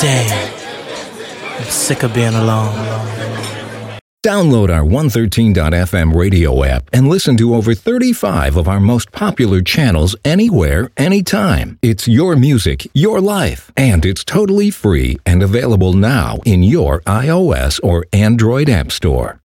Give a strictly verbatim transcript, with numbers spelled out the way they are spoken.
Damn. I'm sick of being alone. Download our one thirteen dot f m radio app and listen to over thirty-five of our most popular channels anywhere, anytime. It's your music, your life, and it's totally free and available now in your iOS or Android app store.